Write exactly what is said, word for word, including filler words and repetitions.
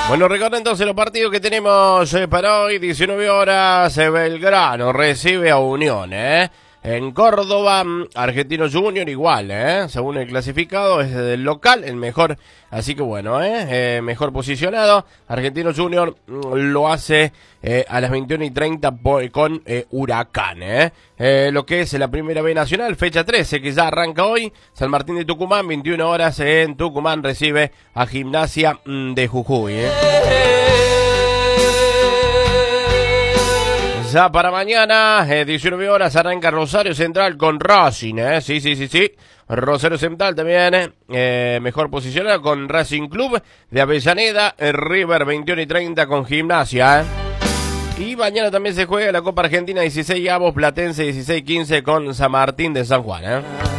Bueno, recuerda entonces los partidos que tenemos eh, para hoy, diecinueve horas, eh, Belgrano recibe a Unión, ¿eh? En Córdoba, Argentinos Junior igual, ¿eh? Según el clasificado, es del local, el mejor, así que bueno, ¿eh? eh mejor posicionado. Argentinos Junior lo hace eh, a las veintiuna y treinta con eh, Huracán, ¿eh? ¿eh? Lo que es la Primera B Nacional, fecha trece, que ya arranca hoy. San Martín de Tucumán, veintiuna horas en Tucumán, recibe a Gimnasia de Jujuy, ¿eh? Ya para mañana, eh, diecinueve horas, arranca Rosario Central con Racing, ¿eh? Sí, sí, sí, sí. Rosario Central también, eh, mejor posicionado con Racing Club de Avellaneda, eh, River veintiuna y treinta con Gimnasia, ¿eh? Y mañana también se juega la Copa Argentina dieciséis avos, Platense dieciséis quince con San Martín de San Juan, ¿eh?